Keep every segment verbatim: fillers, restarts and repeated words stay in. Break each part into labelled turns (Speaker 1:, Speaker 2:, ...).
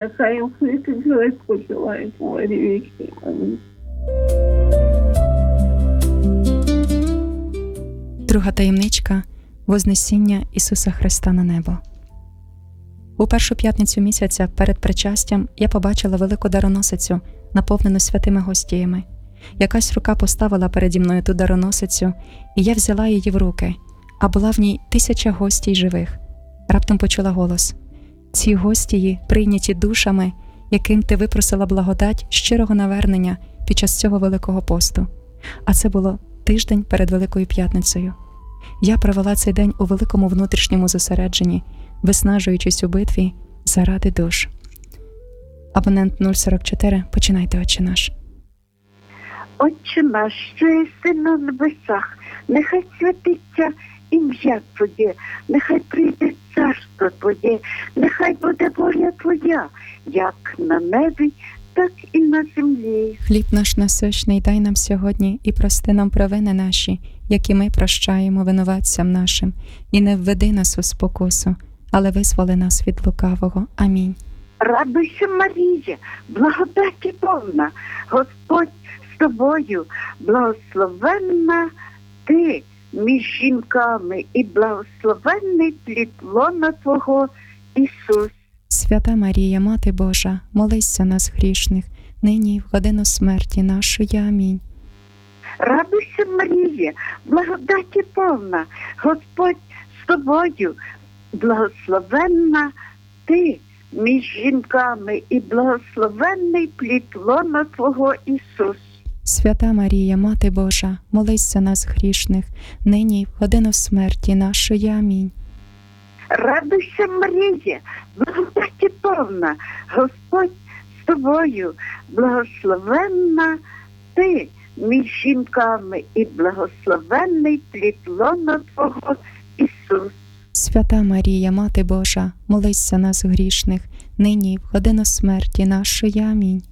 Speaker 1: Нехай охрестить живе спочиває твої віки. Амінь.
Speaker 2: Друга таємничка – Вознесіння Ісуса Христа на небо. У першу п'ятницю місяця перед причастям я побачила велику дароносицю, наповнену святими гостіями. Якась рука поставила переді мною ту дароносицю, і я взяла її в руки, а була в ній тисяча гостій живих. Раптом почула голос: «Ці гостії прийняті душами, яким ти випросила благодать щирого навернення під час цього Великого посту». А це було тиждень перед Великою П'ятницею. Я провела цей день у великому внутрішньому зосередженні, виснажуючись у битві заради душ. Абонент нуль сорок чотири, починайте, Отче наш.
Speaker 3: Отче наш, що єси на небесах, нехай святиться ім'я Твоє, нехай прийде царство Твоє, нехай буде воля Твоя, як на небі, так і на землі.
Speaker 2: Хліб наш насущний дай нам сьогодні, і прости нам провини наші, які ми прощаємо винуватцям нашим, і не введи нас у спокусу, але визволи нас від лукавого. Амінь.
Speaker 3: Радуйся, Марія, благодаті повна, Господь з тобою, благословенна ти між жінками, і благословенний плід лона Твого, Ісус.
Speaker 2: Свята Марія, Мати Божа, молись за нас грішних, нині і в годину смерті нашої. Амінь.
Speaker 3: Радуйся, Марія, благодаті повна, Господь з тобою, благословенна ти між жінками, і благословенний плід лона Твого, Ісус.
Speaker 2: Свята Марія, Мати Божа, молись за нас грішних, нині і в годину смерті нашої. Амінь.
Speaker 3: Радуйся, Марія, благодаті повна, Господь з тобою, благословенна ти між жінками, і благословенний плід лона Твого, Ісус.
Speaker 2: Свята Марія, Мати Божа, молись за нас грішних, нині і в годину смерті нашої. Амінь.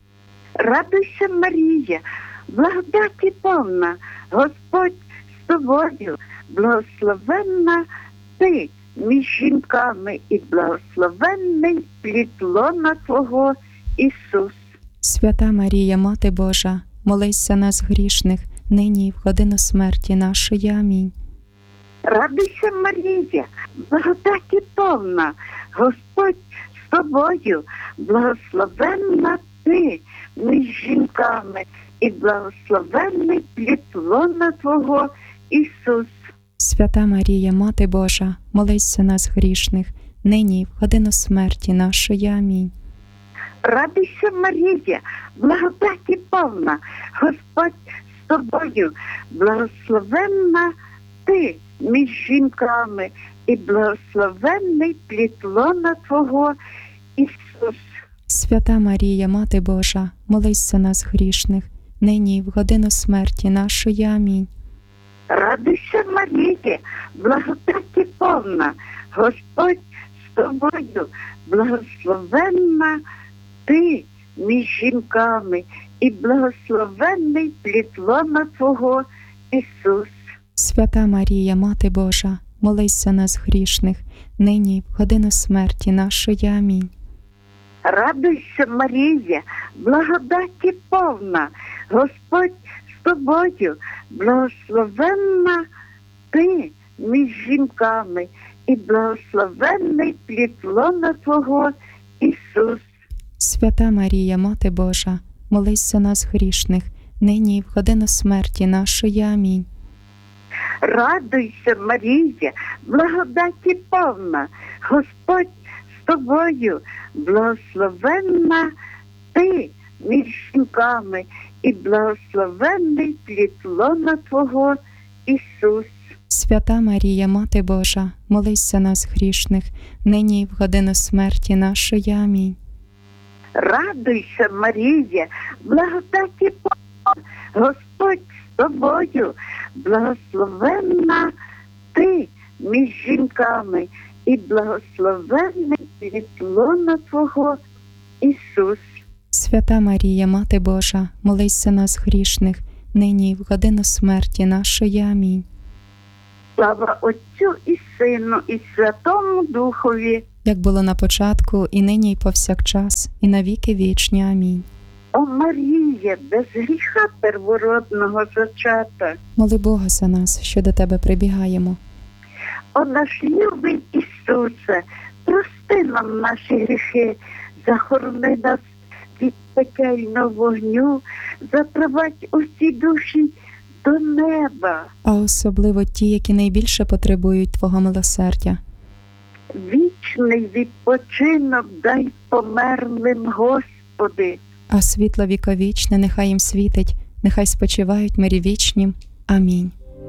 Speaker 3: Радуйся, Марія, благодаті повна, Господь з тобою, благословенна ти між жінками, і благословенний плід лона Твого, Ісус.
Speaker 2: Свята Марія, Мати Божа, молись за нас грішних, нині і в годину смерті нашої. Амінь.
Speaker 3: Радуйся, Марія, благодаті повна, Господь з тобою, благословенна ти між жінками, і благословенний плід лона Твого, Ісус.
Speaker 2: Свята Марія, Мати Божа, молись за нас грішних, нині і в годину смерті нашої. Амінь.
Speaker 3: Радуйся, Марія, благодаті повна, Господь з тобою, благословенна ти між жінками, і благословенний плід лона Твого, Ісус.
Speaker 2: Свята Марія, Мати Божа, молись за нас грішних, нині і в годину смерті нашої. Амінь.
Speaker 3: Радуйся, Марія, благодаті повна, Господь з тобою, благословенна ти між жінками, і благословенний плід лона Твого, Ісус.
Speaker 2: Свята Марія, Мати Божа, молись за нас грішних, нині і в годину смерті нашої. Амінь.
Speaker 3: Радуйся, Марія, благодаті повна, Господь з тобою, благословенна ти між жінками, і благословенний плід лона Твого, Ісус.
Speaker 2: Свята Марія, Мати Божа, молись за нас грішних, нині і в годину смерті нашої. Амінь.
Speaker 3: Радуйся, Марія, благодаті повна, Господь з тобою, благословенна ти між жінками, і благословенний плід лона Твого, Ісус.
Speaker 2: Свята Марія, Мати Божа, молись за нас грішних, нині і в годину смерті нашої. Амінь.
Speaker 3: Радуйся, Марія, благодаті повна, Господь з тобою, благословенна ти між жінками, і благословенний плід лона Твого, Ісус.
Speaker 2: Свята Марія, Мати Божа, молись за нас грішних, нині і в годину смерті нашої. Амінь.
Speaker 3: Слава Отцю і Сину, і Святому Духові.
Speaker 2: як було на початку, і нині, і повсякчас, і навіки вічні. Амінь.
Speaker 3: О Марія, без гріха первородного зачата.
Speaker 2: Моли Бога за нас, що до тебе прибігаємо.
Speaker 3: О наш любий Ісусе, прости нам наші гріхи, захорони нас від пекельного вогню, запровадь усі душі до неба.
Speaker 2: А особливо ті, які найбільше потребують Твого милосердя.
Speaker 3: Вічний відпочинок дай померлим, Господи.
Speaker 2: А світло віковічне нехай їм світить, нехай спочивають мирі вічнім. Амінь.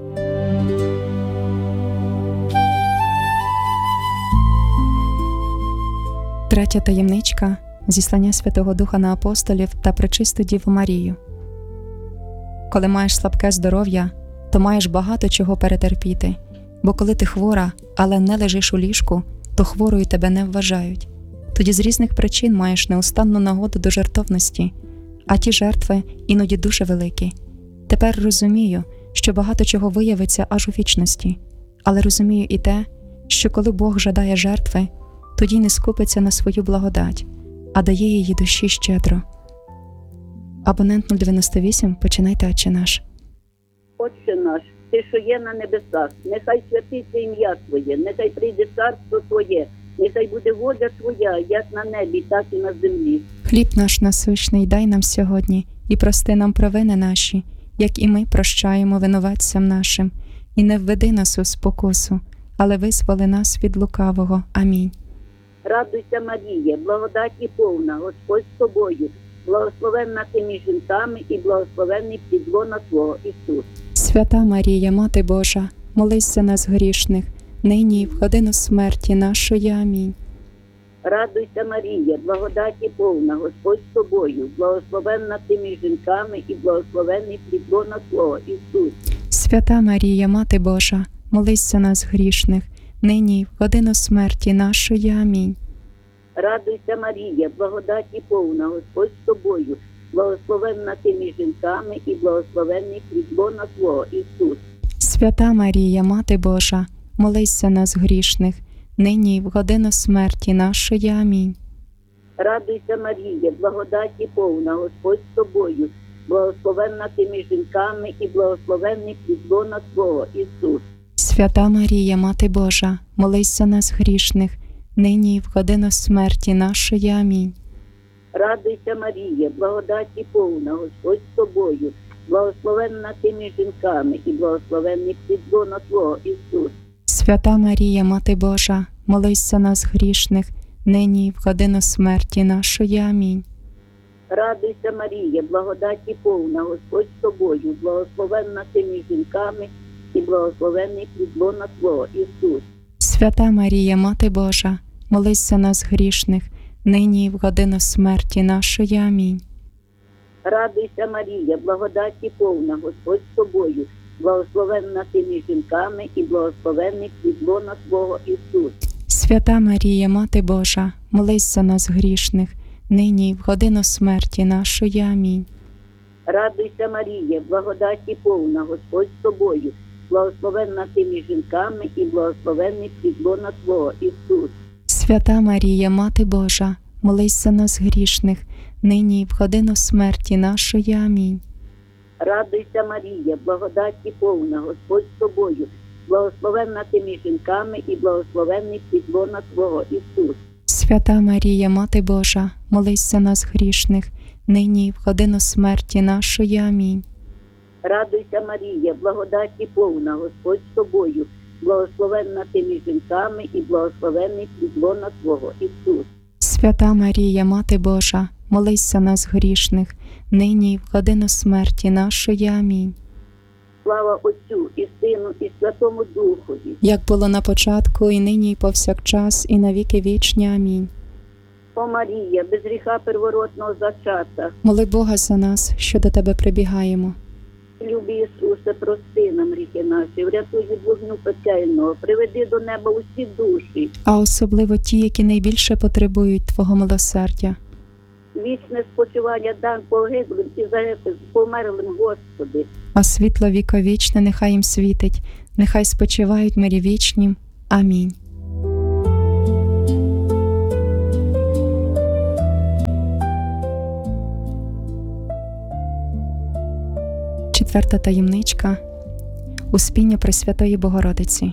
Speaker 2: Третя таємничка – зіслання Святого Духа на апостолів та пречисту Діву Марію. Коли маєш слабке здоров'я, то маєш багато чого перетерпіти, бо коли ти хвора, але не лежиш у ліжку, то хворою тебе не вважають. Тоді з різних причин маєш неустанну нагоду до жертовності, а ті жертви іноді дуже великі. Тепер розумію, що багато чого виявиться аж у вічності, але розумію і те, що коли Бог жадає жертви, тоді не скупиться на свою благодать, а дає її душі щедро. Абонент нуль дев'яносто вісім, починайте «Отче наш».
Speaker 4: Отче наш, Ти, що є на небесах, нехай святиться ім'я Твоє, нехай прийде царство Твоє, нехай буде воля Твоя, як на небі, так і на землі.
Speaker 2: Хліб наш насущний дай нам сьогодні, і прости нам провини наші, як і ми прощаємо винуватцям нашим. І не введи нас у спокусу, але визволи нас від лукавого. Амінь.
Speaker 4: Радуйся, Марія, благодаті повна, Господь з тобою, благословенна ти між жінками і благословенний плід лона Твого, Ісус.
Speaker 2: Свята Марія, Мати Божа, молись за нас грішних, нині і в годину смерті нашої. Амінь.
Speaker 4: Радуйся, Марія, благодаті повна, Господь з тобою, благословенна ти між жінками і благословенний плід лона Твого, Ісус.
Speaker 2: Свята Марія, Мати Божа, молись за нас грішних, нині і в годину смерті нашої. Амінь.
Speaker 4: Радуйся, Марія, благодаті повна, Господь з тобою, благословенна ти між жінками і благословенний плід лона Твого, Ісус.
Speaker 2: Свята Марія, Мати Божа, молись за нас грішних, нині і в годину смерті нашої. Амінь.
Speaker 4: Радуйся, Марія, благодаті повна, Господь з тобою, благословенна ти між жінками і благословенний плід лона Твого, Ісус.
Speaker 2: Свята Марія, Мати Божа, молись за нас грішних, нині і в годину смерті нашої. Амінь.
Speaker 4: Радуйся, Марія, благодаті повна, Господь з тобою, благословенна ти між жінками і благословенний плід лона Твого, Ісус.
Speaker 2: Свята Марія, Мати Божа, молись за нас грішних, нині і в годину смерті нашої. Амінь.
Speaker 4: Радуйся, Марія, благодаті повна, Господь з тобою, благословенна ти між жінками і благословенний плід лона Твого, Ісус.
Speaker 2: Свята Марія, Мати Божа, молись за нас грішних, нині і в годину смерті нашої. Амінь.
Speaker 4: Радуйся, Марія, благодаті повна, Господь з тобою, благословенна ти між жінками і благословенний плід лона Твого, Ісус.
Speaker 2: Свята Марія, Мати Божа, молись за нас грішних, нині і в годину смерті нашої. Амінь.
Speaker 4: Радуйся, Марія, благодаті повна, Господь з тобою, благословенна ти між жінками і благословенний плід лона Твого, Ісус.
Speaker 2: Свята Марія, Мати Божа, молись за нас грішних, нині і в годину смерті нашої. Амінь.
Speaker 4: Радуйся, Марія, благодаті повна, Господь з тобою, благословенна ти між жінками і благословенний плід лона Твого, Ісус.
Speaker 2: Свята Марія, Мати Божа, молись за нас грішних, нині і в годину смерті нашої. Амінь.
Speaker 4: Радуйся, Марія, благодаті повна, Господь з тобою, благословенна ти між жінками і благословенний плід лона Твого, Ісус.
Speaker 2: Свята Марія, Мати Божа, молись за нас грішних, нині і в годину смерті нашої. Амінь.
Speaker 4: Слава Отцю і Сину і Святому Духові.
Speaker 2: Як було на початку, і нині, і повсякчас, і навіки вічні. Амінь.
Speaker 4: О Марія, без гріха первородного зачата,
Speaker 2: Моли Бога за нас, що до тебе прибігаємо.
Speaker 4: любі Ісусе, прости нам гріхи наші, врятуй від вогню пекельного, приведи до неба усі душі,
Speaker 2: А особливо ті, які найбільше потребують Твого милосердя.
Speaker 4: вічне спочивання дан погиблим і загиблим померлим, Господи.
Speaker 2: А світло віковічне нехай їм світить, нехай спочивають мирі вічнім. Амінь. Четверта таємничка – Успіння Пресвятої Богородиці.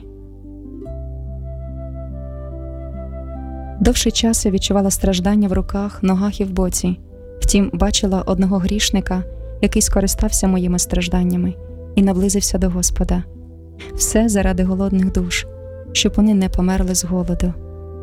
Speaker 2: Довший час я відчувала страждання в руках, ногах і в боці. Втім, бачила одного грішника, який скористався моїми стражданнями і наблизився до Господа. Все заради голодних душ, щоб вони не померли з голоду.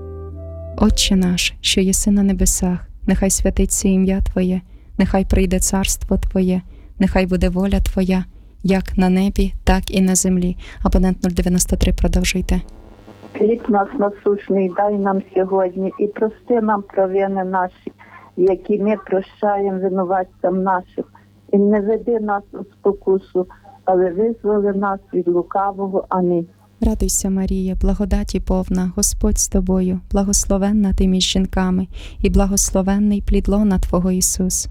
Speaker 2: Отче наш, що єси на небесах, нехай святиться ім'я Твоє, нехай прийде царство Твоє, нехай буде воля Твоя, як на небі, так і на землі. Абонент нуль дев'яносто три, продовжуйте.
Speaker 3: Хліб наш насущний дай нам сьогодні і прости нам провини наші, які ми прощаємо винуватцям нашим. І не веди нас у спокусу, але визволи нас від лукавого. Амінь.
Speaker 2: Радуйся, Марія, благодаті повна, Господь з тобою, благословенна ти між жінками, і благословенний плід лона Твого Ісус.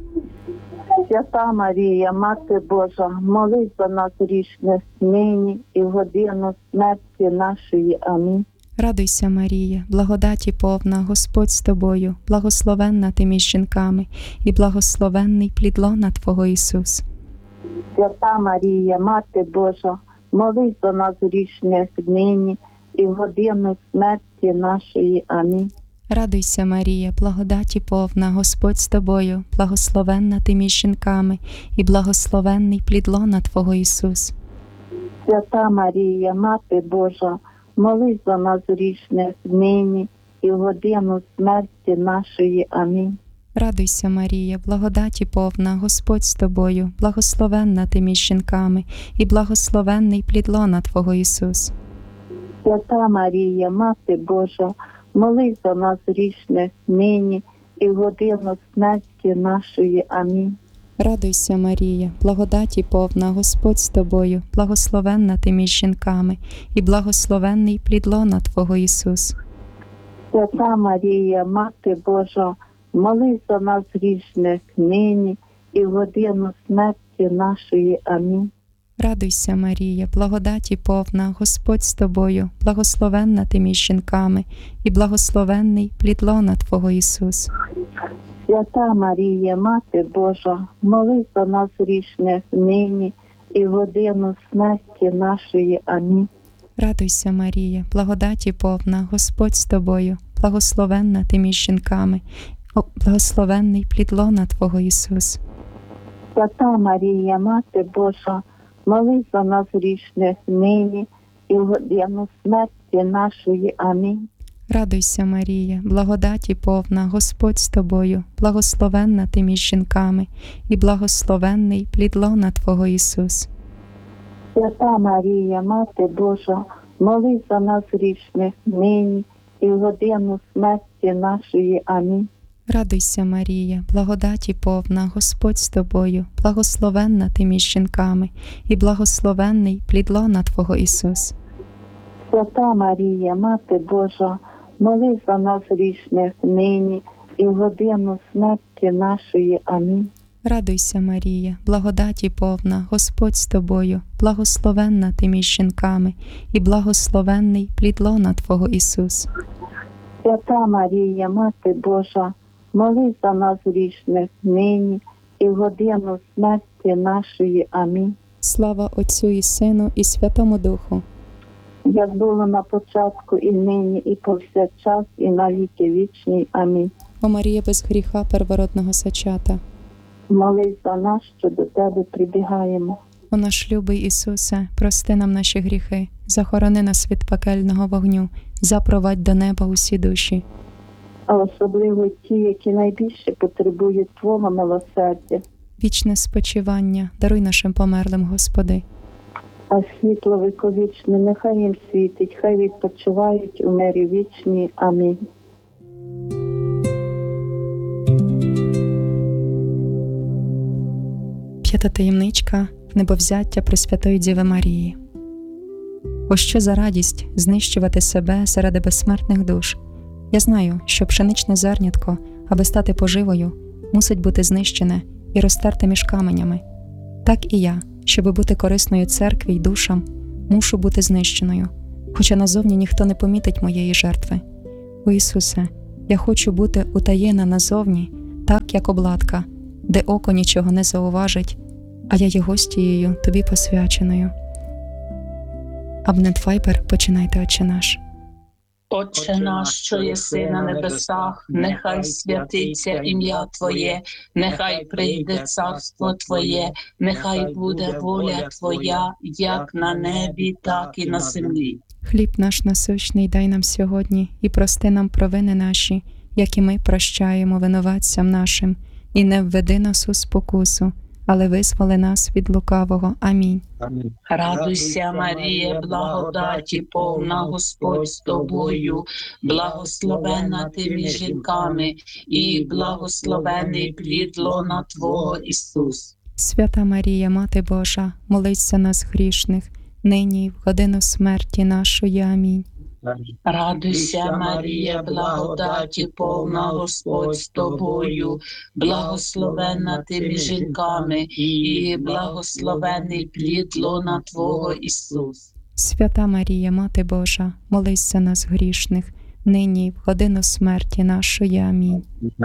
Speaker 3: Свята Марія, Мати Божа, молись за нас грішних нині і в годину смерті нашої. Амінь.
Speaker 2: Радуйся, Марія, благодаті повна, Господь з тобою, благословенна ти між жінками, і благословенний плід лона Твого Ісус.
Speaker 3: Свята Марія, Мати Божа, молись за нас грішних нині і в годину смерті нашої. Амінь.
Speaker 2: Радуйся, Марія, благодаті повна, Господь з тобою, благословенна ти між жінками, і благословенний плід лона Твого Ісус.
Speaker 3: Свята Марія, Мати Божа, молись за нас грішних нині і в годину смерті нашої. Амінь.
Speaker 2: Радуйся, Марія, благодаті повна, Господь з тобою, благословенна ти між жінками, і благословенний плід лона Твого Ісус.
Speaker 3: Свята Марія, Мати Божа, молись за нас грішних нині і в годину смерті нашої. Амінь.
Speaker 2: Радуйся, Марія, благодаті повна, Господь з тобою, благословенна ти між жінками, і благословенний плід лона Твого Ісус.
Speaker 3: Свята Марія, Мати Божа, молись за нас грішних нині і в годину смерті нашої. Амінь.
Speaker 2: Радуйся, Марія, благодаті повна, Господь з тобою, благословенна ти між жінками, і благословенний плід лона Твого Ісус.
Speaker 3: Свята Марія, Мати Божа, молись за нас грішних нині і в годину смерті нашої. Амінь.
Speaker 2: Радуйся, Марія, благодаті повна, Господь з тобою, благословенна ти між жінками, о, благословенний плід лона Твого Ісус.
Speaker 3: Свята Марія, Мати Божа, молись за нас грішних нині і в годину смерті нашої. Амінь.
Speaker 2: Радуйся, Марія, благодаті повна, Господь з тобою, благословенна ти між жінками, і благословенний плід лона Твого Ісус.
Speaker 3: Свята Марія, Мати Божа, молись за нас грішних нині і в годину смерті нашої. Амінь.
Speaker 2: Радуйся, Марія, благодаті повна, Господь з тобою, благословенна ти між жінками, і благословенний плід лона Твого Ісус.
Speaker 3: Свята Марія, Мати Божа, молись за нас грішних нині і в годину смерті нашої. Амінь.
Speaker 2: Радуйся, Марія, благодаті повна, Господь з тобою, благословенна ти між жінками, і благословенний плід лона Твого Ісус.
Speaker 3: Свята Марія, Мати Божа, молись за нас грішних нині і в годину смерті нашої. Амінь.
Speaker 2: Слава Отцю і Сину, і Святому Духу.
Speaker 3: Як було на початку, і нині, і повсякчас, і на віки вічні. Амінь.
Speaker 2: О Марія без гріха первородного зачата,
Speaker 3: Молись за нас, що до Тебе прибігаємо.
Speaker 2: о наш любий Ісусе, прости нам наші гріхи, захорони нас від пекельного вогню, запровадь до неба усі душі.
Speaker 3: А особливо ті, які найбільше потребують Твого милосердя.
Speaker 2: Вічне спочивання даруй нашим померлим, Господи.
Speaker 3: А світло віковічне нехай їм світить, хай відпочивають у мирі вічній. Амінь.
Speaker 2: П'ята таємничка – небовзяття Пресвятої Діви Марії. О, що за радість знищувати себе заради безсмертних душ! Я знаю, що пшеничне зернятко, аби стати поживою, мусить бути знищене і розтерте між каменями. Так і я, щоби бути корисною церкві й душам, мушу бути знищеною. хоча назовні ніхто не помітить моєї жертви. О Ісусе, я хочу бути утаєна назовні, так як обладка, де око нічого не зауважить, а я є гостією тобі посвяченою. Абнет Вайбер, починайте, Отче наш.
Speaker 5: Отче наш, що єси на небесах, нехай святиться ім'я Твоє, нехай прийде царство Твоє, нехай буде воля Твоя, як на небі, так і на землі.
Speaker 2: Хліб наш насущний дай нам сьогодні, і прости нам провини наші, як і ми прощаємо винуватцям нашим, і не введи нас у спокусу, але визволи нас від лукавого. Амінь.
Speaker 5: Радуйся, Марія, благодаті повна, Господь з тобою, благословенна ти між жінками, і благословений плід лона Твого, Ісус.
Speaker 2: Свята Марія, Мати Божа, молись за нас грішних, нині і в годину смерті нашої. Амінь.
Speaker 5: Радуйся, Марія, благодаті повна, Господь з тобою, благословенна ти між жінками, і благословений плід лона Твого, Ісус.
Speaker 2: Свята Марія, Мати Божа, молись за нас грішних, нині і в годину смерті нашої. Амінь.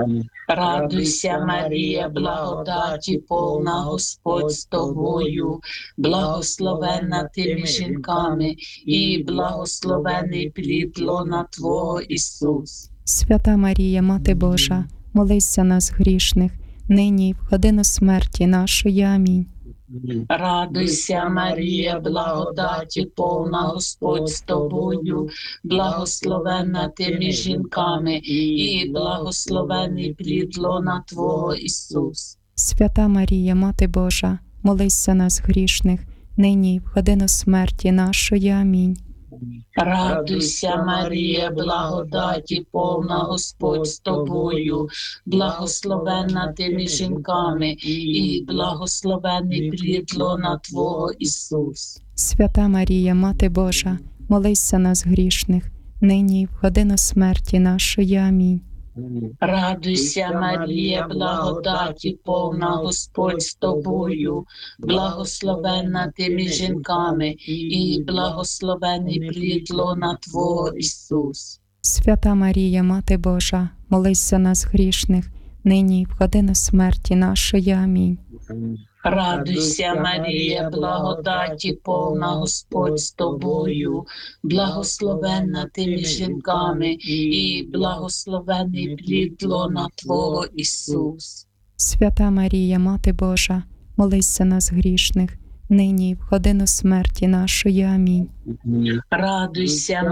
Speaker 5: Радуйся, Марія, благодаті повна, Господь з тобою, благословенна ти між жінками, і благословений плід лона Твого, Ісус.
Speaker 2: Свята Марія, Мати Божа, молись за нас грішних, нині і в годину смерті нашої. Амінь.
Speaker 5: Радуйся, Марія, благодаті повна, Господь з тобою, благословенна ти між жінками, і благословений плід лона Твого, Ісус.
Speaker 2: Свята Марія, Мати Божа, молись за нас грішних, нині і в годину смерті нашої. Амінь.
Speaker 5: Радуйся, Марія, благодаті повна, Господь з тобою, благословенна ти між жінками, і благословений плід лона Твого, Ісус.
Speaker 2: Свята Марія, Мати Божа, молись за нас грішних, нині і в годину смерті нашої. Амінь.
Speaker 5: Радуйся, Марія, благодаті повна, Господь з тобою, благословенна ти між жінками, і благословений плід лона Твого, Ісус.
Speaker 2: Свята Марія, Мати Божа, молись за нас грішних, нині і в годину смерті нашої. Амінь.
Speaker 5: Радуйся, Марія, благодаті повна, Господь з тобою, благословенна ти між жінками, і благословений плід лона Твого, Ісус.
Speaker 2: Свята Марія, Мати Божа, молись за нас грішних, нині і в годину смерті нашої. Амінь.
Speaker 5: Радуйся,